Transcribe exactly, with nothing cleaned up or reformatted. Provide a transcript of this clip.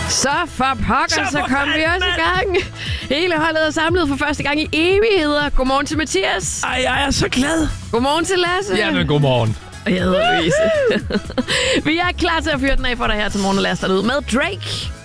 Så for pokker, så, Så så for kom vi fanden, også i gang. Hele holdet er samlet for første gang i evigheder. Godmorgen til Mathias. Ej, jeg er så glad. Godmorgen til Lasse. Jamen, godmorgen. Og jeg hedder Louise. Vi er klar til at fyre den af for dig her til morgen og lade os ud med Drake.